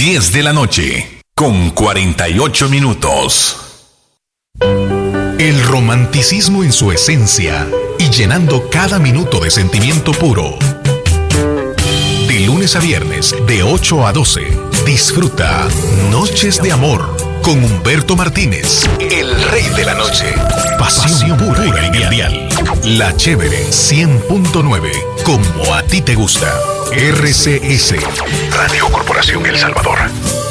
10 de la noche, con 48 minutos. El romanticismo en su esencia y llenando cada minuto de sentimiento puro. De lunes a viernes, de 8 a 12, disfruta Noches de Amor con Humberto Martínez, el rey de la noche. Pasión pura en el dial. La Chévere 100.9, como a ti te gusta. RCS, Radio Corporación El Salvador.